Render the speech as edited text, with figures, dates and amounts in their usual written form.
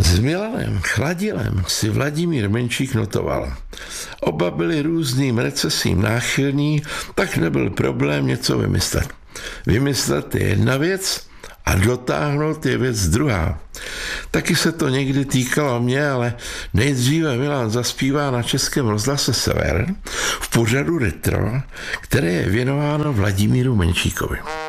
S Milanem Chladilem si Vladimír Menšík notoval. Oba byli různým recesím náchylní, tak nebyl problém něco vymyslet. Vymyslet je jedna věc a dotáhnout je věc druhá. Taky se to někdy týkalo mě, ale nejdříve Milan zaspívá na Českém rozhlase Sever v pořadu Retro, které je věnováno Vladimíru Menšíkovi.